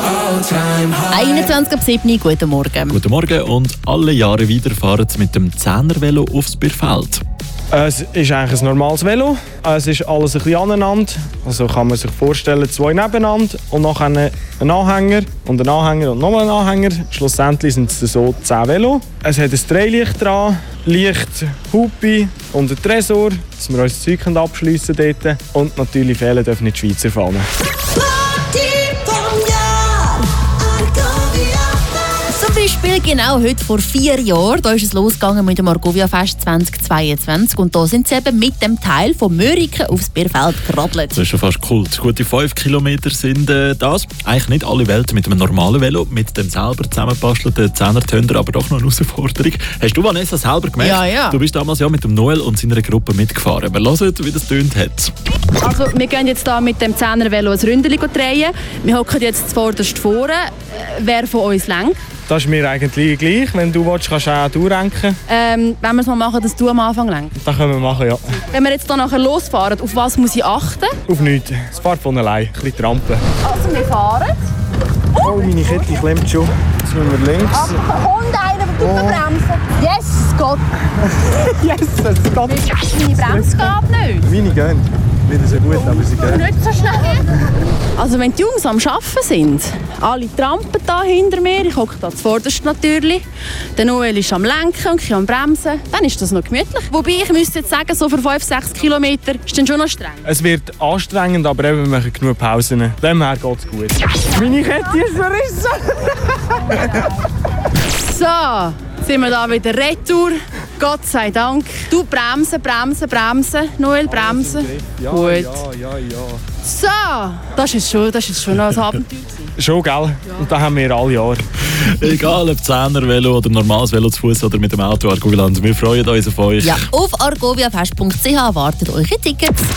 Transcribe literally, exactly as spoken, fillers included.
einundzwanzig ab sieben, guten Morgen. Guten Morgen und alle Jahre wieder fahren sie mit dem Zehner-Velo aufs Bierfeld. Es ist eigentlich ein normales Velo. Es ist alles ein bisschen aneinander. Also kann man sich vorstellen, zwei nebeneinander und nachher ein Anhänger und ein Anhänger und nochmal ein Anhänger. Schlussendlich sind es so zehn Velo. Es hat ein Dreilicht dran, Licht, Hupi und ein Tresor, dass wir unser Zeug abschliessen dort. Und natürlich fehlen dürfen nicht die Schweizer Fahnen. Zum Beispiel genau heute vor vier Jahren, da ist es losgegangen mit dem Argovia-Fest zwanzig zweiundzwanzig und da sind sie eben mit dem Teil von Mörike aufs Bierfeld geradelt. Das ist schon fast Kult. Gute fünf Kilometer sind äh, das. Eigentlich nicht alle Welt mit einem normalen Velo, mit dem selber zusammengebastelten Zehner-Tönder, aber doch noch eine Herausforderung. Hast du, Vanessa, selber gemerkt? Ja, ja. Du bist damals ja mit dem Noel und seiner Gruppe mitgefahren. Wir hören, wie das tönt hat. Also, wir gehen jetzt hier mit dem Zehner-Velo ein Ründchen drehen. Wir hocken jetzt zuvorderst vorne. Wer von uns lenkt? Das ist mir eigentlich gleich. Wenn du willst, kannst du auch durchrenken. Ähm, wenn wir es mal machen, dass du am Anfang lenkst. Das können wir machen, ja. Wenn wir jetzt hier nachher losfahren, auf was muss ich achten? Auf nichts. Es fährt von allein. Ein bisschen Trampen. Also, wir fahren. Oh, meine Kette klemmt schon. Jetzt müssen wir links. Aber Hund einer, der tut Oh. bremsen. Yes, Gott. Yes, es geht. Meine Bremse geht nicht. Meine gehen. Nicht so gut, aber sie gehen. Nicht so schnell. Also wenn die Jungs am Arbeiten sind, alle trampen da hinter mir, ich hocke da zuvorderst natürlich, der Noel ist am Lenken und ich am Bremsen, dann ist das noch gemütlich. Wobei ich müsste jetzt sagen, so für fünf, sechs Kilometer ist dann schon noch streng. Es wird anstrengend, aber eben, wir machen genug Pausen. Dem her geht es gut. Meine Kette ist verrissen! So, sind wir da wieder retour. Gott sei Dank. Du bremsen, bremsen, bremsen. Noel, bremsen. Ja, Gut. ja, ja, ja. So, das ist schon, das ist schon noch ein Abenteuer. Schon, gell? Ja. Und das haben wir alle Jahre. Egal ob Zehner-Velo oder normales Velo zu Fuß oder mit dem Auto Argoviland. Wir freuen uns auf euch. Ja, auf argoviafest punkt c h wartet eure Tickets.